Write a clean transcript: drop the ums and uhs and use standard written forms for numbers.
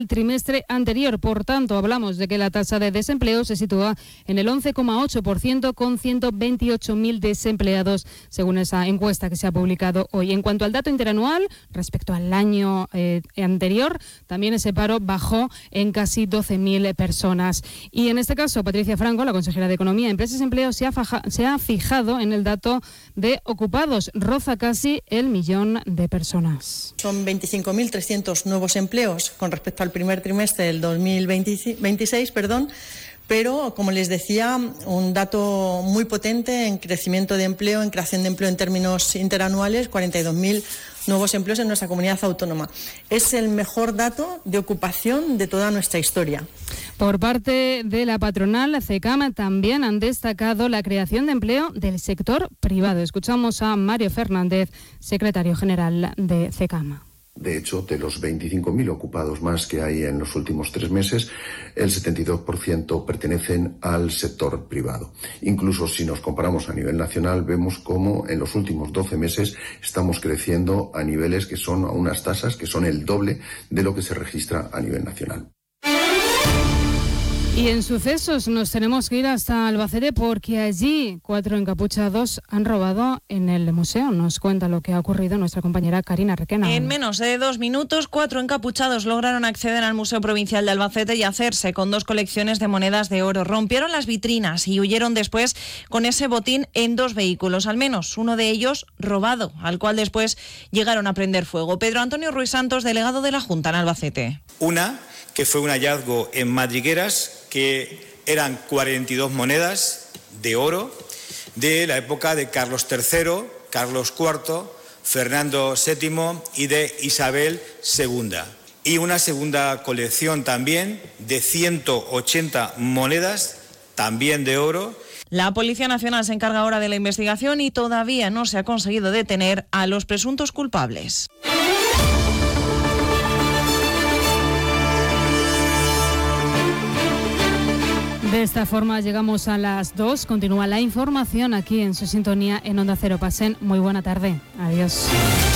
el trimestre anterior. Por tanto, hablamos de que la tasa de desempleo se sitúa en el 11,8% con 128.000 desempleados, según esa encuesta que se ha publicado hoy. En cuanto al dato interanual, respecto al año anterior, también ese paro bajó en casi 12.000 personas. Y en este caso, Patricia Franco, la consejera de Economía, Empresas y Empleo, se ha fijado en el dato de ocupados. Roza casi el 1.000.000 de personas. Son 25.300 nuevos empleos con respecto al primer trimestre del 2026, pero, como les decía, un dato muy potente en crecimiento de empleo, en creación de empleo en términos interanuales, 42.000 nuevos empleos en nuestra comunidad autónoma. Es el mejor dato de ocupación de toda nuestra historia. Por parte de la patronal, CECAM, también han destacado la creación de empleo del sector privado. Escuchamos a Mario Fernández, secretario general de CECAM. De hecho, de los 25.000 ocupados más que hay en los últimos 3 meses, el 72% pertenecen al sector privado. Incluso si nos comparamos a nivel nacional, vemos cómo en los últimos 12 meses estamos creciendo a niveles que son a unas tasas que son el doble de lo que se registra a nivel nacional. Y en sucesos nos tenemos que ir hasta Albacete porque allí 4 encapuchados han robado en el museo. Nos cuenta lo que ha ocurrido nuestra compañera Karina Requena. En menos de 2 minutos, 4 encapuchados lograron acceder al Museo Provincial de Albacete y hacerse con 2 colecciones de monedas de oro. Rompieron las vitrinas y huyeron después con ese botín en 2 vehículos, al menos uno de ellos robado, al cual después llegaron a prender fuego. Pedro Antonio Ruiz Santos, delegado de la Junta en Albacete. Una, que fue un hallazgo en madrigueras, que eran 42 monedas de oro de la época de Carlos III, Carlos IV, Fernando VII y de Isabel II. Y una segunda colección también de 180 monedas, también de oro. La Policía Nacional se encarga ahora de la investigación y todavía no se ha conseguido detener a los presuntos culpables. De esta forma llegamos a las 2. Continúa la información aquí en su sintonía en Onda Cero. Pasen muy buena tarde. Adiós.